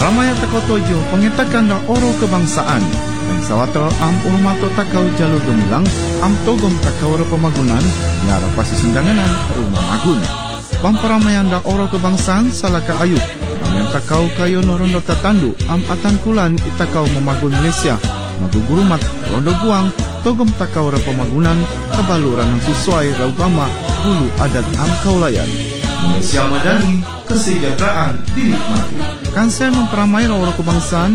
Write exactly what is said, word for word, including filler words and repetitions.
Pamparamaya takau tojo pengitakan da oro kebangsaan. Dan sawatro am urmato takau jalur gemilang am togom takau oro pemagunan nyara pasi sendanganan rumah magun. Pamparamaya da oro kebangsaan salaka ayub. Yang takau kayo norondo tatandu am atangkulan itakau memagun Malaysia. Magugurumat rondo guang togom takau oro pemagunan kabaluran yang sesuai raugama hulu adat am kaulayan. Malaysia Madani, kesejahteraan dinikmati. Kansel memperamai oro kebangsaan